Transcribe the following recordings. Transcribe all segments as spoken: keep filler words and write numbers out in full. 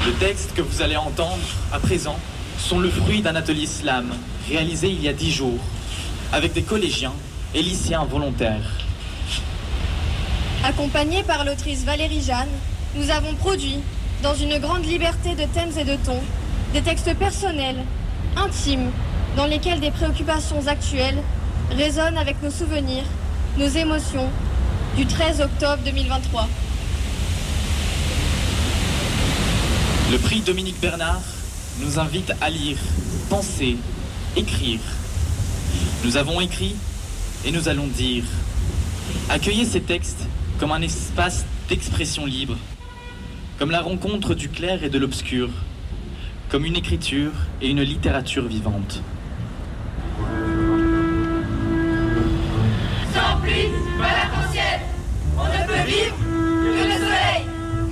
Les textes que vous allez entendre à présent sont le fruit d'un atelier slam réalisé il y a dix jours avec des collégiens et lycéens volontaires. Accompagnés par l'autrice Valérie Jeanne, nous avons produit, dans une grande liberté de thèmes et de tons, des textes personnels, intimes, dans lesquels des préoccupations actuelles résonnent avec nos souvenirs, nos émotions, du treize octobre deux mille vingt-trois. Le prix Dominique Bernard nous invite à lire, penser, écrire. Nous avons écrit et nous allons dire. Accueillez ces textes comme un espace d'expression libre, comme la rencontre du clair et de l'obscur, comme une écriture et une littérature vivante. Sans pluie, pas l'arc-en-ciel, on ne peut vivre que le soleil.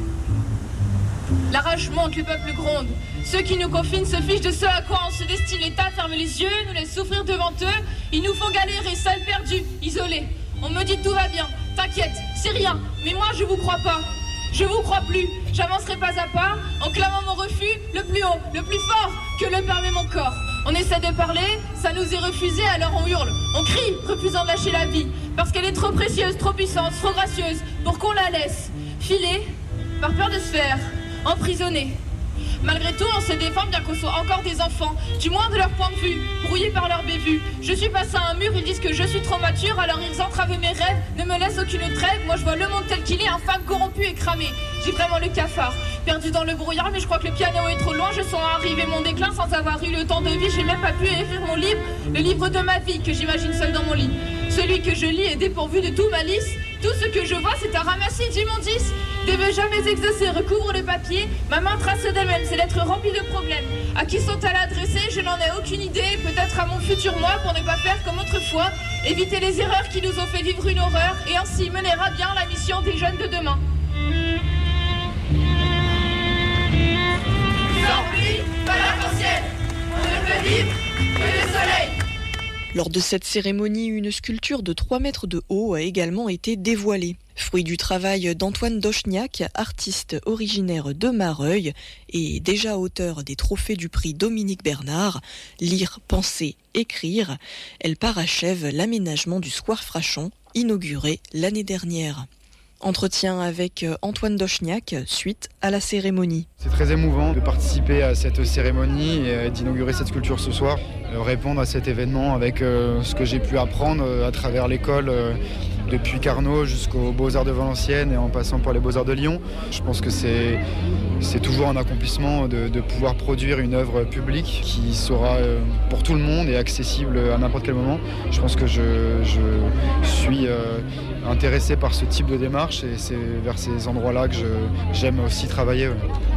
La rage monte, le peuple gronde. Ceux qui nous confinent se fichent de ce à quoi on se destine. L'État ferme les yeux, nous laisse souffrir devant eux. Ils nous font galérer, sales perdus, isolés. On me dit tout va bien, t'inquiète, c'est rien. Mais moi je vous crois pas. Je vous crois plus. J'avancerai pas à pas en clamant mon refus le plus haut, le plus fort que le permet mon corps. On essaie de parler, ça nous est refusé, alors on hurle. On crie, refusant de lâcher la vie. Parce qu'elle est trop précieuse, trop puissante, trop gracieuse pour qu'on la laisse filer par peur de se faire emprisonner. Malgré tout, on se défend bien qu'on soit encore des enfants, du moins de leur point de vue, brouillés par leur bévue. Je suis passé à un mur, ils disent que je suis trop mature, alors ils entravent mes rêves, ne me laissent aucune trêve. Moi je vois le monde tel qu'il est, infâme, corrompu et cramé. J'ai vraiment le cafard, perdu dans le brouillard, mais je crois que le piano est trop loin. Je sens arriver mon déclin sans avoir eu le temps de vivre. J'ai même pas pu écrire mon livre, le livre de ma vie que j'imagine seul dans mon lit. Celui que je lis est dépourvu de tout malice. Tout ce que je vois, c'est un ramassis d'immondices. Des vœux jamais exaucés recouvrent le papier. Ma main trace d'elle-même, c'est l'être rempli de problèmes. À qui sont-elles adressées? Je n'en ai aucune idée. Peut-être à mon futur moi, pour ne pas faire comme autrefois. Éviter les erreurs qui nous ont fait vivre une horreur. Et ainsi mener à bien la mission des jeunes de demain. Sans pluie, pas l'arc-en-ciel, on ne peut vivre que le soleil. Lors de cette cérémonie, une sculpture de trois mètres de haut a également été dévoilée. Fruit du travail d'Antoine Dochniak, artiste originaire de Mareuil et déjà auteur des trophées du prix Dominique Bernard, Lire, penser, écrire, elle parachève l'aménagement du square Frachon, inauguré l'année dernière. Entretien avec Antoine Dochniak, suite à la cérémonie. C'est très émouvant de participer à cette cérémonie et d'inaugurer cette sculpture ce soir, répondre à cet événement avec ce que j'ai pu apprendre à travers l'école depuis Carnot jusqu'aux Beaux-Arts de Valenciennes et en passant par les Beaux-Arts de Lyon. Je pense que c'est, c'est toujours un accomplissement de, de pouvoir produire une œuvre publique qui sera pour tout le monde et accessible à n'importe quel moment. Je pense que je, je suis intéressé par ce type de démarche et c'est vers ces endroits-là que je, j'aime aussi travailler.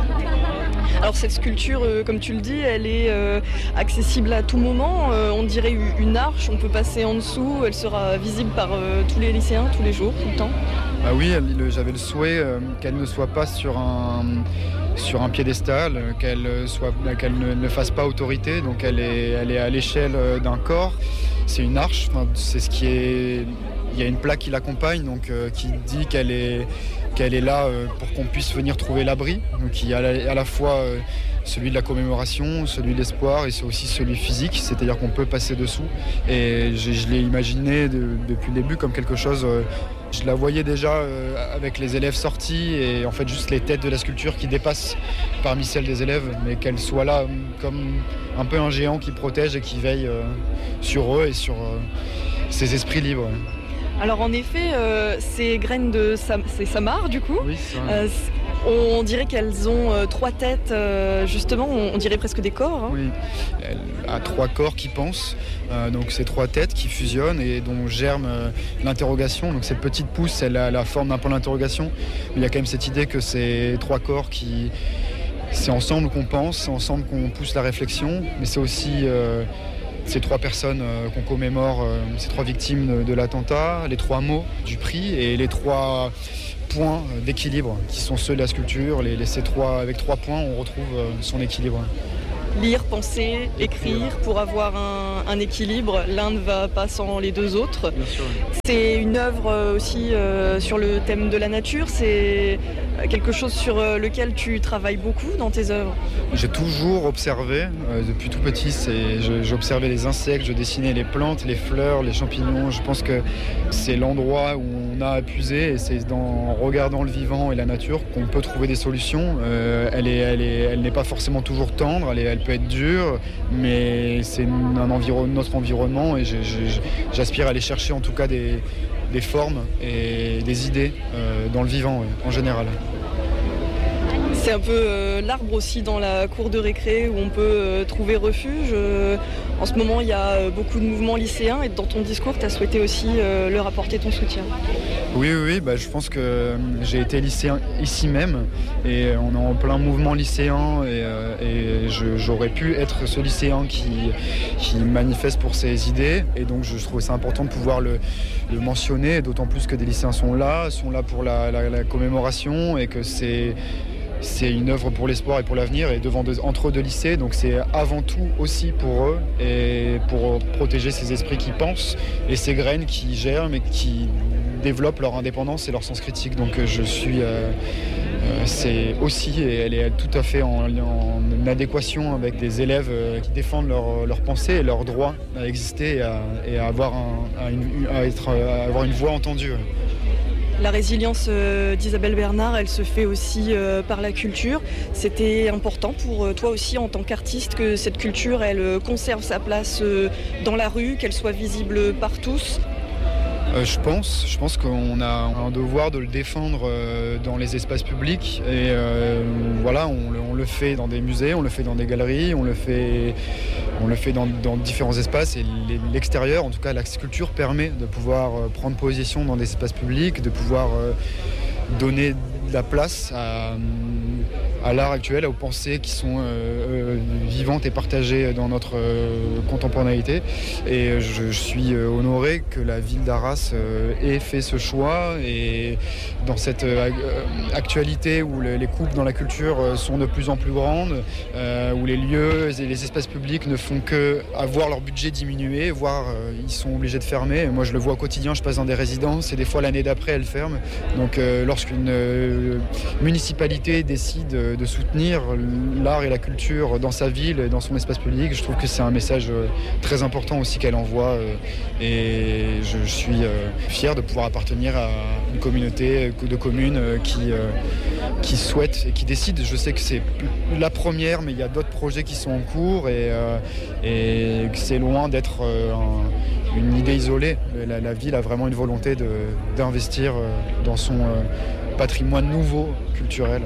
Alors cette sculpture, euh, comme tu le dis, elle est euh, accessible à tout moment. Euh, on dirait une arche, on peut passer en dessous. Elle sera visible par euh, tous les lycéens, tous les jours, tout le temps. Ah oui, le, j'avais le souhait euh, qu'elle ne soit pas sur un, sur un piédestal, qu'elle, soit, qu'elle ne, ne fasse pas autorité. Donc elle est, elle est à l'échelle d'un corps. C'est une arche, c'est ce qui est... Il y a une plaque qui l'accompagne, donc, euh, qui dit qu'elle est, qu'elle est là euh, pour qu'on puisse venir trouver l'abri. Donc il y a à la fois euh, celui de la commémoration, celui de l'espoir et c'est aussi celui physique, c'est-à-dire qu'on peut passer dessous. Et je, je l'ai imaginé de, depuis le début comme quelque chose... Euh, je la voyais déjà euh, avec les élèves sortis et en fait juste les têtes de la sculpture qui dépassent parmi celles des élèves, mais qu'elle soit là comme un peu un géant qui protège et qui veille euh, sur eux et sur euh, ces esprits libres. Alors en effet, euh, ces graines de Sam- c'est Samar du coup. Oui, c'est euh, on dirait qu'elles ont euh, trois têtes, euh, justement, on, on dirait presque des corps. Hein. Oui, elle a trois corps qui pensent, euh, donc ces trois têtes qui fusionnent et dont germe euh, l'interrogation. Donc cette petite pousse, elle a la forme d'un point d'interrogation, mais il y a quand même cette idée que ces trois corps qui... C'est ensemble qu'on pense, c'est ensemble qu'on pousse la réflexion, mais c'est aussi... Euh, ces trois personnes euh, qu'on commémore, euh, ces trois victimes de, de l'attentat, les trois mots du prix et les trois points d'équilibre qui sont ceux de la sculpture. Les, les, ces trois, avec trois points, on retrouve euh, son équilibre. lire, penser, écrire pour avoir un, un équilibre. L'un ne va pas sans les deux autres. Bien sûr. C'est une œuvre aussi euh, sur le thème de la nature. C'est quelque chose sur lequel tu travailles beaucoup dans tes œuvres. J'ai toujours observé, euh, depuis tout petit, c'est, je, j'observais les insectes, je dessinais les plantes, les fleurs, les champignons. Je pense que c'est l'endroit où on a à puiser et c'est dans, en regardant le vivant et la nature qu'on peut trouver des solutions. Euh, elle, est, elle, est, elle n'est pas forcément toujours tendre, elle, est, elle peut être dure, mais c'est un environ, notre environnement et je, je, j'aspire à aller chercher en tout cas des, des formes et des idées euh, dans le vivant ouais, en général. C'est un peu euh, l'arbre aussi dans la cour de récré où on peut euh, trouver refuge. Euh, en ce moment, il y a euh, beaucoup de mouvements lycéens et dans ton discours, tu as souhaité aussi euh, leur apporter ton soutien. Oui, oui, oui bah, je pense que j'ai été lycéen ici même et on est en plein mouvement lycéen et, euh, et je, j'aurais pu être ce lycéen qui, qui manifeste pour ses idées et donc je, je trouvais ça important de pouvoir le, le mentionner, d'autant plus que des lycéens sont là, sont là pour la, la, la commémoration et que c'est... C'est une œuvre pour l'espoir et pour l'avenir et devant deux, entre deux lycées, donc c'est avant tout aussi pour eux et pour protéger ces esprits qui pensent et ces graines qui germent et qui développent leur indépendance et leur sens critique. Donc je suis, euh, euh, c'est aussi, et elle est tout à fait en, en adéquation avec des élèves qui défendent leur, leur pensée et leur droit à exister et à, et à, avoir, un, à, une, à, être, à avoir une voix entendue. La résilience d'Isabelle Bernard, elle se fait aussi par la culture. C'était important pour toi aussi en tant qu'artiste que cette culture, elle conserve sa place dans la rue, qu'elle soit visible par tous. Euh, je pense, je pense qu'on a un devoir de le défendre euh, dans les espaces publics et euh, voilà, on, on le fait dans des musées, on le fait dans des galeries, on le fait, on le fait dans, dans différents espaces et l'extérieur, en tout cas la sculpture permet de pouvoir euh, prendre position dans des espaces publics, de pouvoir euh, donner de la place à, à l'art actuel, aux pensées qui sont euh, euh, vivantes et partagées dans notre euh, contemporanéité. Et je, je suis honoré que la ville d'Arras euh, ait fait ce choix. Et dans cette euh, actualité où le, les coupes dans la culture sont de plus en plus grandes, euh, où les lieux et les espaces publics ne font que avoir leur budget diminuer, voire euh, ils sont obligés de fermer. Et moi, je le vois au quotidien, je passe dans des résidences et des fois l'année d'après, elles ferment. Donc, euh, lorsqu'une euh, municipalité décide de soutenir l'art et la culture dans sa ville et dans son espace public, je trouve que c'est un message très important aussi qu'elle envoie et je suis fier de pouvoir appartenir à une communauté de communes qui, qui souhaite et qui décide. Je sais que c'est la première, mais il y a d'autres projets qui sont en cours et, et que c'est loin d'être un, une idée isolée. La, la ville a vraiment une volonté de, d'investir dans son patrimoine nouveau, culturel.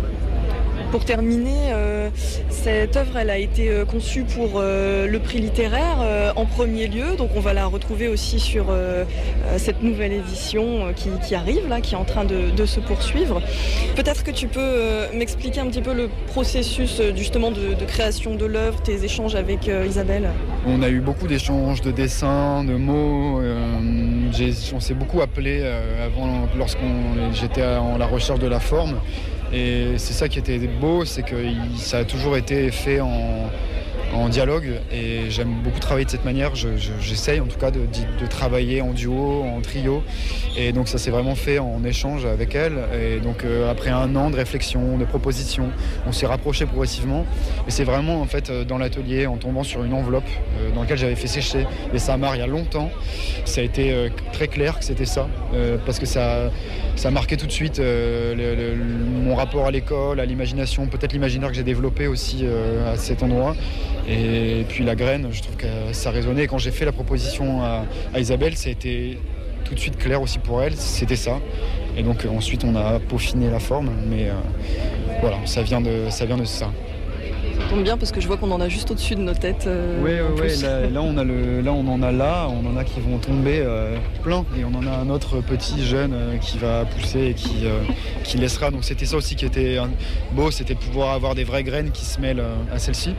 Pour terminer, euh, cette œuvre elle a été euh, conçue pour euh, le prix littéraire euh, en premier lieu, donc on va la retrouver aussi sur euh, cette nouvelle édition euh, qui, qui arrive, là, qui est en train de, de se poursuivre. Peut-être que tu peux euh, m'expliquer un petit peu le processus euh, justement de, de création de l'œuvre, tes échanges avec euh, Isabelle. On a eu beaucoup d'échanges de dessins, de mots. Euh, j'ai, on s'est beaucoup appelé euh, avant, lorsqu'on j'étais en la recherche de la forme. Et c'est ça qui était beau, c'est que ça a toujours été fait en, en dialogue et j'aime beaucoup travailler de cette manière. Je, je, j'essaye en tout cas de, de travailler en duo, en trio. Et donc ça s'est vraiment fait en échange avec elle. Et donc euh, après un an de réflexion, de proposition, on s'est rapprochés progressivement. Et c'est vraiment en fait dans l'atelier, en tombant sur une enveloppe euh, dans laquelle j'avais fait sécher les samars il y a longtemps, ça a été euh, très clair que c'était ça. Euh, parce que ça, ça a marqué tout de suite euh, le, le, mon rapport à l'école, à l'imagination, peut-être l'imaginaire que j'ai développé aussi euh, à cet endroit. Et puis la graine, je trouve que ça résonnait. Et quand j'ai fait la proposition à, à Isabelle, ça a été tout de suite clair aussi pour elle, c'était ça. Et donc euh, ensuite on a peaufiné la forme, mais euh, voilà, ça vient de ça. Vient de ça. Ça tombe bien parce que je vois qu'on en a juste au-dessus de nos têtes. Euh, oui, oui, oui. Là, là, on a le, là on en a là, on en a qui vont tomber euh, plein. Et on en a un autre petit jeune euh, qui va pousser et qui, euh, qui laissera. Donc c'était ça aussi qui était beau, c'était de pouvoir avoir des vraies graines qui se mêlent euh, à celle-ci.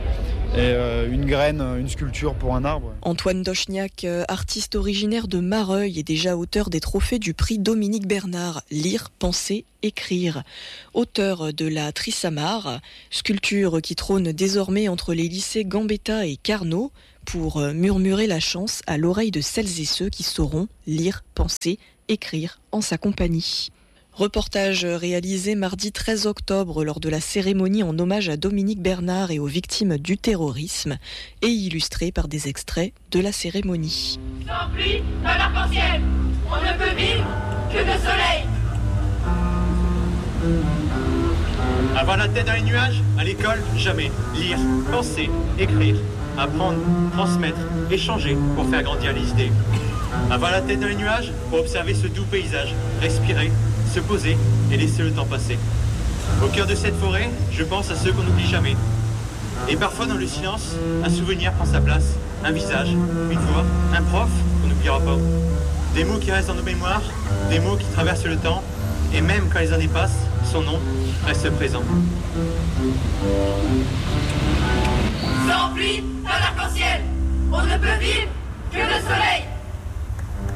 et euh, une graine, une sculpture pour un arbre. Antoine Dochniak, artiste originaire de Mareuil et déjà auteur des trophées du prix Dominique Bernard, Lire, Penser, Écrire. Auteur de la Trissamare, sculpture qui trône désormais entre les lycées Gambetta et Carnot, pour murmurer la chance à l'oreille de celles et ceux qui sauront lire, penser, écrire en sa compagnie. Reportage réalisé mardi treize octobre lors de la cérémonie en hommage à Dominique Bernard et aux victimes du terrorisme et illustré par des extraits de la cérémonie. Sans pluie, pas d'arc-en-ciel. On ne peut vivre que de soleil. Avoir la tête dans les nuages, à l'école, jamais. Lire, penser, écrire, apprendre, transmettre, échanger pour faire grandir les idées. Avoir la tête dans les nuages pour observer ce doux paysage, respirer, se poser et laisser le temps passer. Au cœur de cette forêt, je pense à ceux qu'on n'oublie jamais. Et parfois dans le silence, un souvenir prend sa place, un visage, une voix, un prof qu'on n'oubliera pas. Des mots qui restent dans nos mémoires, des mots qui traversent le temps, et même quand les années passent, son nom reste présent. Sans pluie, pas d'arc-en-ciel. On ne peut vivre que de soleil.